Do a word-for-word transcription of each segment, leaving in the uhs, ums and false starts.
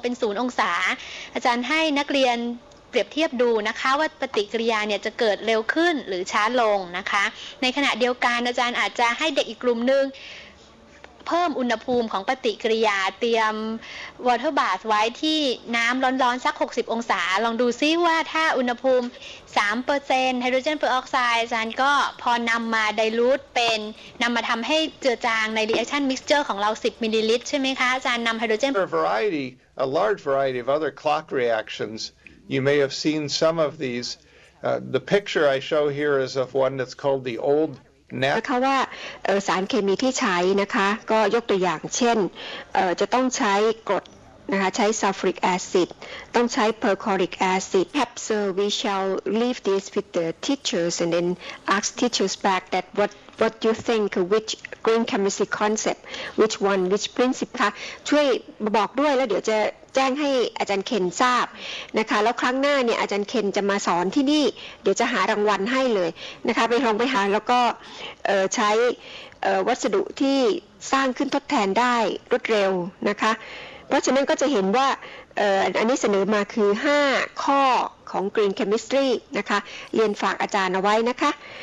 เป็นศูนย์องศาอาจารย์ให้นักเรียนเปรียบเทียบดูนะคะว่าปฏิกิริยาเนี่ยจะเกิดเร็วขึ้นหรือช้าลงนะคะในขณะเดียวกันอาจารย์อาจจะให้เด็กอีกกลุ่มนึงเพิ่มอุณหภูมิของปฏิกิริยาเตรียม water bath ไว้ที่น้ำร้อนๆสักหกสิบองศาลองดูซิว่าถ้าอุณหภูมิ สามเปอร์เซ็นต์ ไฮโดรเจนเปอร์ออกไซด์อาจารย์ก็พอนำมาไดลูทเป็นนำมาทำให้เจือจางใน reaction mixture ของเราสิบมิลลิลิตรใช่ไหมคะอาจารย์นำไฮโดรเจน A variety a large variety of other clock reactions you may have seen some of these uh, the picture I show here is of one that's called the old นะคะว่าสารเคมีที่ใช้นะคะก็ยกตัวอย่างเช่นจะต้องใช้กรดนะคะใช้ sulfuric acid ต้องใช้ perchloric acid. Perhaps uh, we shall leave this with the teachers and then ask teachers back that what what you think which green chemistry concept which one which principle ค่ะช่วยบอกด้วยแล้วเดี๋ยวจะแจ้งให้อาจารย์เคนทราบนะคะแล้วครั้งหน้าเนี่ยอาจารย์เคนจะมาสอนที่นี่เดี๋ยวจะหารางวัลให้เลยนะคะไปลองไปหาแล้วก็ใช้วัสดุที่สร้างขึ้นทดแทนได้รวดเร็วนะคะเพราะฉะนั้นก็จะเห็นว่าอันนี้เสนอมาคือห้าข้อของ Green Chemistry นะคะเรียนฝากอาจารย์เอาไว้นะคะ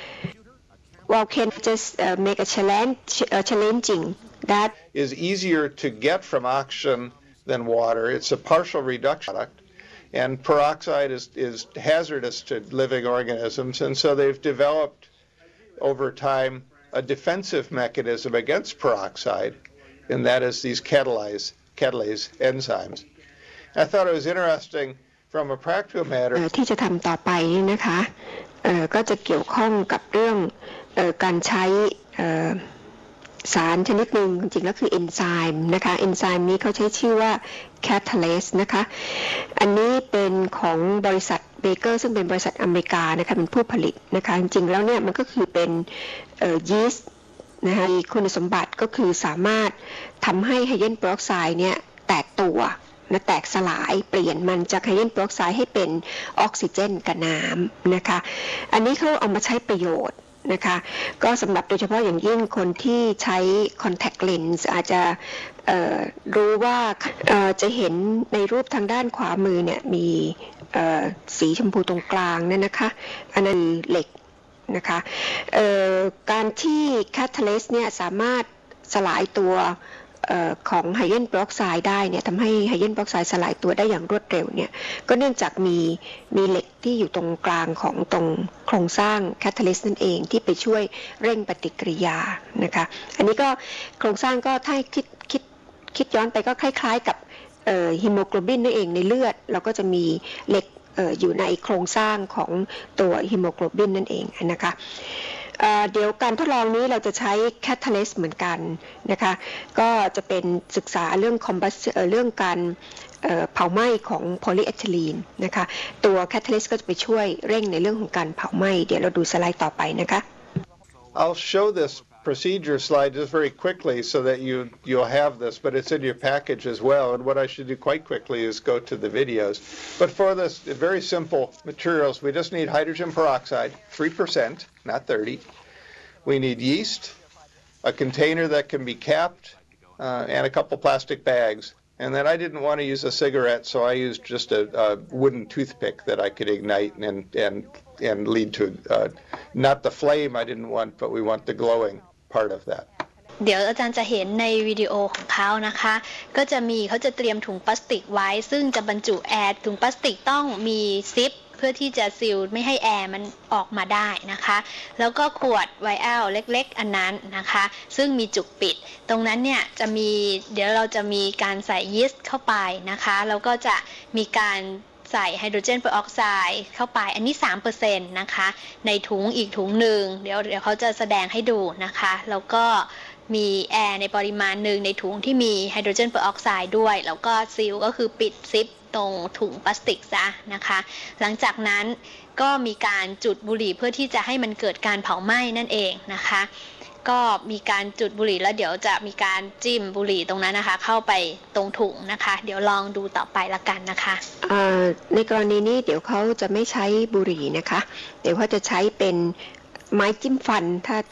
Well, can just uh, make a challenge uh, challenging that is easier to get from oxygen than water. It's a partial reduction product, and peroxide is is hazardous to living organisms, and so they've developed over time a defensive mechanism against peroxide, and that is these catalyze catalase enzymes. I thought it was interesting from a practical matter ที่จะทำต่อไปนี่นะคะก็จะเกี่ยวข้องกับเรื่องการใช้สารชนิดหนึ่งจริงๆแล้วคือเอนไซม์นะคะเอนไซม์นี้เขาใช้ชื่อว่า catalase นะคะอันนี้เป็นของบริษัทเบเกอร์ซึ่งเป็นบริษัทอเมริกานะคะเป็นผู้ผลิตนะคะจริงๆแล้วเนี่ยมันก็คือเป็นยีสต์นะคะมีคุณสมบัติก็คือสามารถทำให้ไฮโดรเจนเปอร์ออกไซด์เนี่ยแตกตัวนะแตกสลายเปลี่ยนมันจากไฮโดรเจนเปอร์ออกไซด์ให้เป็นออกซิเจนกับน้ำนะคะอันนี้เขาเอามาใช้ประโยชน์นะคะก็สำหรับโดยเฉพาะอย่างยิ่งคนที่ใช้ contact lens อาจจะรู้ว่าจะเห็นในรูปทางด้านขวามือเนี่ยมีสีชมพูตรงกลางนั่นนะคะอันนั้นเหล็กนะคะการที่แคทาลิสต์เนี่ยสามารถสลายตัวของไฮโดรเจนเปอร์ออกไซด์ได้เนี่ยทำให้ไฮโดรเจนเปอร์ออกไซด์สลายตัวได้อย่างรวดเร็วเนี่ยก็เนื่องจากมีมีเหล็กที่อยู่ตรงกลางของตรงโครงสร้างแคทาลิสต์นั่นเองที่ไปช่วยเร่งปฏิกิริยานะคะอันนี้ก็โครงสร้างก็ถ้าคิดคิดคิดย้อนไปก็คล้ายๆกับฮีโมโกลบินนั่นเองในเลือดเราก็จะมีเหล็กอยู่ในโครงสร้างของตัวฮีโมโกลบินนั่นเองนะคะเดี๋ยวการทดลองนี้เราจะใช้แคทาลิสต์เหมือนกันนะคะก็จะเป็นศึกษาเรื่องคอมบัสเรื่องการเผาไหม้ของโพลีเอทิลีนนะคะตัวแคทาลิสต์ก็จะไปช่วยเร่งในเรื่องของการเผาไหม้เดี๋ยวเราดูสไลด์ต่อไปนะคะ I'll show this procedure slide just very quickly so that you you'll have this, but it's in your package as well, and what I should do quite quickly is go to the videos. But for this very simple materials, we just need hydrogen peroxide, three percent, not thirty. We need yeast, a container that can be capped, uh, and a couple plastic bags. And then I didn't want to use a cigarette, so I used just a, a wooden toothpick that I could ignite and and and lead to uh, not the flame I didn't want, but we want the glowing part of that. เดี๋ยวอาจารย์จะเห็นในวิดีโอของเขานะคะก็จะมีเขาจะเตรียมถุงพลาสติกไว้ซึ่งจะบรรจุแอร์ถุงพลาสติกต้องมีซิปเพื่อที่จะซีลไม่ให้แอร์มันออกมาได้นะคะแล้วก็ขวดไวแอลเล็กๆอันนั้นนะคะซึ่งมีจุกปิดตรงนั้นเนี่ยจะมีเดี๋ยวเราจะมีการใส่ยีสต์เข้าไปนะคะแล้วก็จะมีการใส่ไฮโดรเจนเปอร์ออกไซด์เข้าไปอันนี้ สามเปอร์เซ็นต์ นะคะในถุงอีกถุงหนึ่งเดี๋ยวเดี๋ยวเขาจะแสดงให้ดูนะคะแล้วก็มีแอร์ในปริมาณหนึ่งในถุงที่มีไฮโดรเจนเปอร์ออกไซด์ด้วยแล้วก็ซีลก็คือปิดซิปตรงถุงพลาสติกซะนะคะหลังจากนั้นก็มีการจุดบุหรี่เพื่อที่จะให้มันเกิดการเผาไหม้นั่นเองนะคะก็มีการจุดบุหรี่แล้วเดี๋ยวจะมีการจิ้มบุหรี่ตรงนั้นนะคะเข้าไปตรงถุงนะคะเดี๋ยวลองดูต่อไปละกันนะคะในกรณีนี้เดี๋ยวเขาจะไม่ใช้บุหรี่นะคะเดี๋ยวเขาจะใช้เป็นไม้จิ้มฟันถ้า